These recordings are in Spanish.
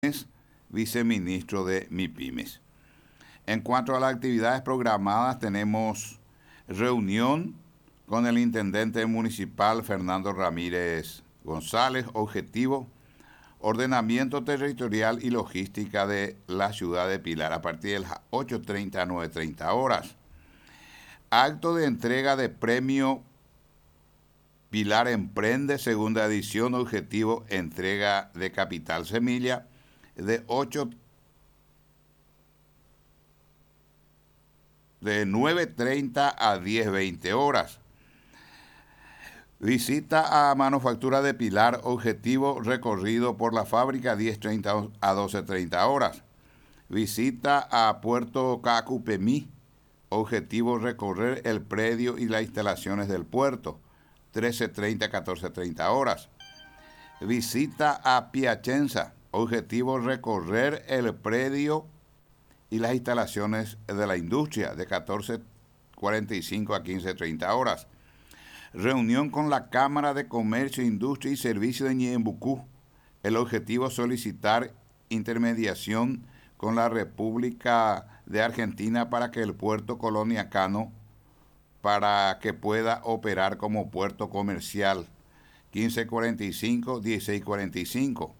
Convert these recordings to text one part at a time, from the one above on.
viceministro de MIPYMES. En cuanto a las actividades programadas, tenemos reunión con el intendente municipal Fernando Ramírez González, objetivo, ordenamiento territorial y logística de la ciudad de Pilar a partir de las 8:30 a 9:30 horas. Acto de entrega de premio Pilar Emprende, segunda edición, objetivo, entrega de capital semilla de 9:30 a 10:20 horas. Visita a Manufactura de Pilar, objetivo, recorrido por la fábrica 10:30 a 12:30 horas. Visita a Puerto Cacupemí, objetivo, recorrer el predio y las instalaciones del puerto, 13:30 a 14:30 horas. Visita a Piacenza, objetivo, recorrer el predio y las instalaciones de la industria, de 14:45 a 15:30 horas. Reunión con la Cámara de Comercio, Industria y Servicios de Ñeembucú. El objetivo, solicitar intermediación con la República de Argentina para que el puerto Colonia Cano, para que pueda operar como puerto comercial, 15:45, 16:45.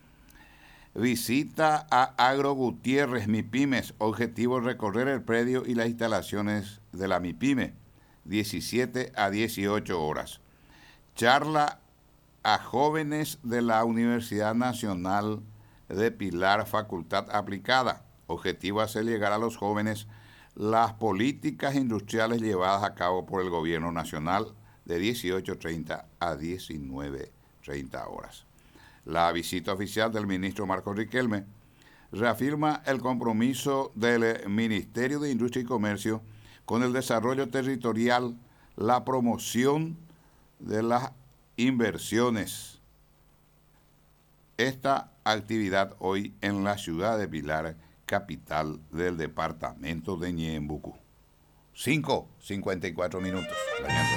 Visita a Agro Gutiérrez, MIPYMES, objetivo, recorrer el predio y las instalaciones de la MIPYME, 17 a 18 horas. Charla a jóvenes de la Universidad Nacional de Pilar, Facultad Aplicada, objetivo, hacer llegar a los jóvenes las políticas industriales llevadas a cabo por el gobierno nacional, de 18:30 a 19:30 horas. La visita oficial del ministro Marcos Riquelme reafirma el compromiso del Ministerio de Industria y Comercio con el desarrollo territorial, la promoción de las inversiones. Esta actividad hoy en la ciudad de Pilar, capital del departamento de Ñeembucú. 5:54 minutos.